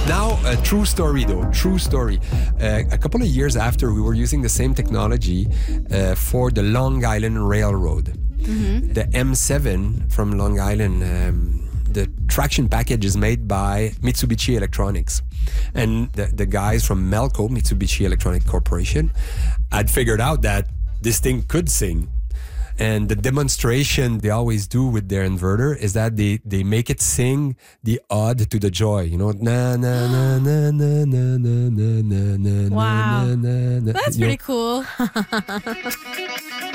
Now, a true story though, true story. A couple of years after, we were using the same technology for the Long Island Railroad. The M7 from Long Island, the traction package is made by Mitsubishi Electronics. And the guys from Melco, Mitsubishi Electronic Corporation, had figured out that this thing could sing. And the demonstration they always do with their inverter is that they make it sing the ode to the joy. You know, na na na na na na na na na na. Wow. na na. That's You know, pretty cool.